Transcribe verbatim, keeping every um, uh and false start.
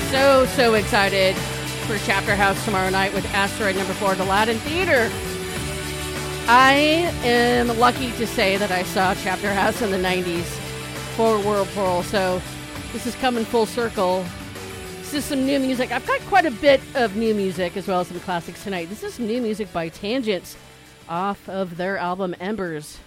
So, so excited for Chapter House tomorrow night with Asteroid Number Four at Aladdin Theater. I am lucky to say that I saw Chapter House in the nineties for Whirlpool, so this is coming full circle. This is some new music. I've got quite a bit of new music as well as some classics tonight. This is new music by Tangents off of their album Embers.